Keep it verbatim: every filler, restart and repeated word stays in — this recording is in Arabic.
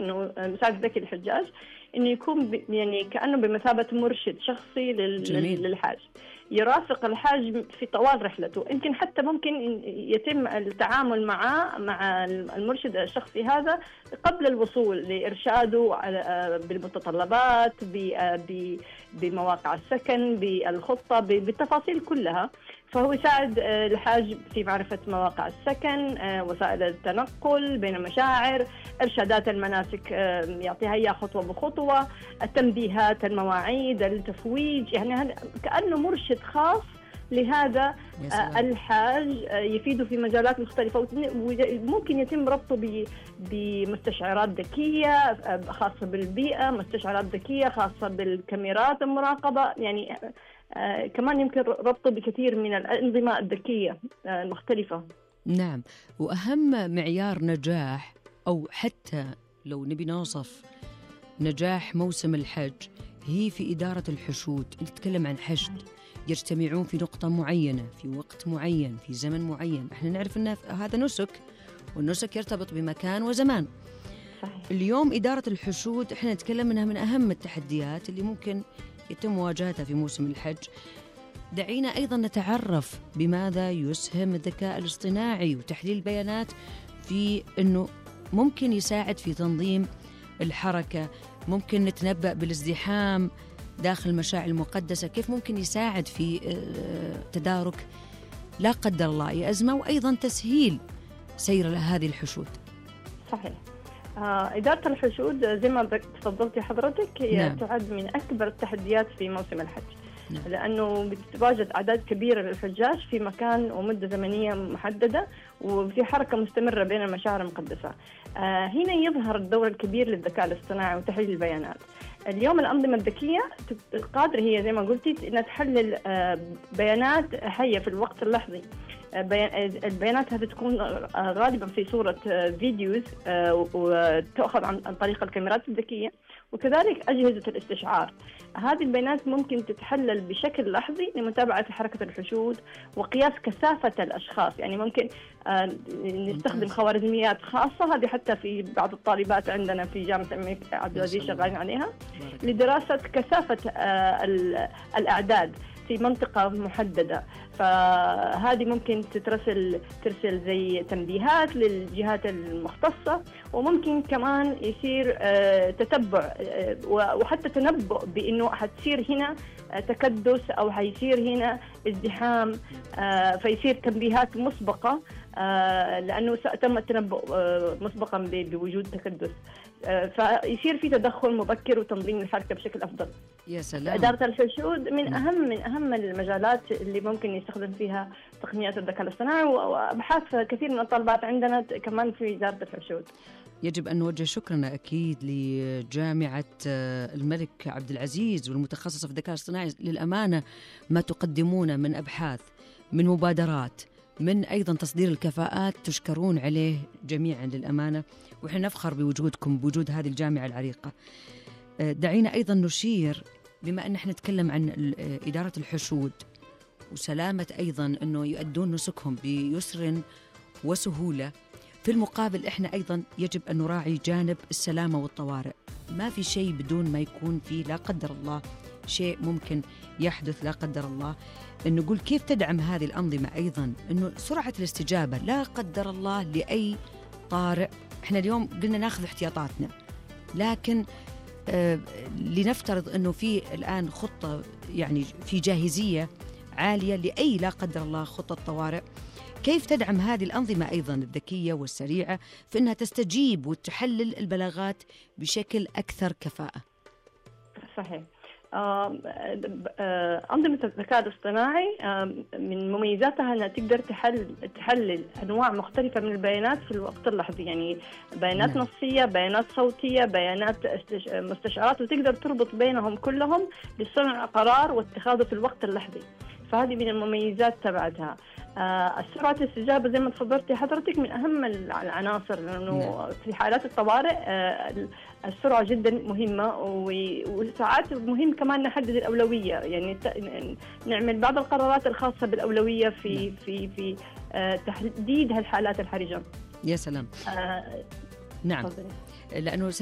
إنه مساعد ذكي للحجاج إنه يكون يعني كأنه بمثابة مرشد شخصي للحاج، يرافق الحاج في طوال رحلته. يمكن حتى ممكن يتم التعامل معه مع المرشد الشخصي هذا قبل الوصول لإرشاده بالمتطلبات، بمواقع السكن، بالخطة، بالتفاصيل كلها. فهو يساعد الحاج في معرفة مواقع السكن، وسائل التنقل بين المشاعر، إرشادات المناسك يعطيها إياه خطوة بخطوة، التنبيهات، المواعيد، التفويج، يعني كأنه مرشد خاص لهذا الحاج يفيده في مجالات مختلفة. وممكن يتم ربطه بمستشعرات ذكية خاصة بالبيئة، مستشعرات ذكية خاصة بالكاميرات المراقبة، يعني آه كمان يمكن ربطه بكثير من الأنظمة الذكية آه المختلفة. نعم، وأهم معيار نجاح، أو حتى لو نبي نوصف نجاح موسم الحج، هي في إدارة الحشود. نتكلم عن حشد يجتمعون في نقطة معينة في وقت معين في زمن معين. احنا نعرف أن هذا نسك، والنسك يرتبط بمكان وزمان. صحيح. اليوم إدارة الحشود احنا نتكلم أنها من أهم التحديات اللي ممكن يتم مواجهتها في موسم الحج. دعينا أيضا نتعرف بماذا يسهم الذكاء الاصطناعي وتحليل البيانات في أنه ممكن يساعد في تنظيم الحركة، ممكن نتنبأ بالازدحام داخل المشاعر المقدسة، كيف ممكن يساعد في تدارك لا قدر الله أي أزمة، وأيضا تسهيل سير هذه الحشود. صحيح. آه، إدارة الحشود زي ما تفضلتي حضرتك هي نعم. تعد من أكبر التحديات في موسم الحج. نعم. لأنه بتتواجد أعداد كبيرة للحجاج في مكان ومدة زمنية محددة، وفي حركة مستمرة بين المشاعر المقدسة. آه، هنا يظهر الدور الكبير للذكاء الاصطناعي وتحليل البيانات. اليوم الأنظمة الذكية قادرة هي زي ما قلتي أنها تحلل آه بيانات حية في الوقت اللحظي. البيانات هذه تكون غالبا في صورة فيديوز وتأخذ عن طريق الكاميرات الذكية، وكذلك أجهزة الاستشعار. هذه البيانات ممكن تتحلل بشكل لحظي لمتابعة حركة الحشود وقياس كثافة الأشخاص. يعني ممكن نستخدم خوارزميات خاصة، هذه حتى في بعض الطالبات عندنا في جامعة الملك عبد العزيز شغالين عليها، لدراسة كثافة الأعداد في منطقة محددة. فهذه ممكن تترسل ترسل زي تنبيهات للجهات المختصة، وممكن كمان يصير تتبع وحتى تنبؤ بأنه حتصير هنا تكدس أو حيصير هنا ازدحام، فيصير تنبيهات مسبقة لأنه تم التنبؤ مسبقا بوجود تكدس، فيصير في تدخل مبكر وتنظيم الحركة بشكل أفضل. يا سلام. إدارة الحشود من أهم من أهم المجالات اللي ممكن يستخدم فيها تقنيات الذكاء الاصطناعي، وأبحاث كثير من الطالبات عندنا كمان في إدارة الحشود. يجب أن نوجه شكرنا أكيد لجامعة الملك عبد العزيز والمتخصصة في الذكاء الاصطناعي. للأمانة ما تقدمونه من أبحاث، من مبادرات، من أيضا تصدير الكفاءات، تشكرون عليه جميعا للأمانة، وإحنا نفخر بوجودكم، بوجود هذه الجامعة العريقة. دعينا أيضا نشير، بما أن احنا نتكلم عن إدارة الحشود وسلامة أيضا أنه يؤدون نسكهم بيسر وسهولة، في المقابل احنا أيضا يجب أن نراعي جانب السلامة والطوارئ. ما في شيء بدون ما يكون فيه لا قدر الله شيء ممكن يحدث لا قدر الله. أن نقول كيف تدعم هذه الأنظمة أيضا أنه سرعة الاستجابة لا قدر الله لأي طارئ. احنا اليوم قلنا ناخذ احتياطاتنا، لكن آه لنفترض أنه في الآن خطة، يعني في جاهزية عالية لأي لا قدر الله خطة طوارئ. كيف تدعم هذه الأنظمة أيضا الذكية والسريعة في أنها تستجيب وتحلل البلاغات بشكل أكثر كفاءة؟ صحيح. أنظمة الذكاء الاصطناعي من مميزاتها أنها تقدر تحلل تحلل أنواع مختلفة من البيانات في الوقت اللحظي، يعني بيانات نعم. نصية، بيانات صوتية، بيانات مستشعرات، وتقدر تربط بينهم كلهم لصنع قرار واتخاذه في الوقت اللحظي. فهذه من المميزات تبعتها. آه سرعة الاستجابة زي ما تفضلتي حضرتك من أهم العناصر، لأنه في حالات الطوارئ آه السرعة جدا مهمة، وساعات مهم كمان نحدد الأولوية، يعني نعمل بعض القرارات الخاصة بالأولوية في في في آه تحديد هالحالات الحرجة. يا سلام. آه نعم. لأنه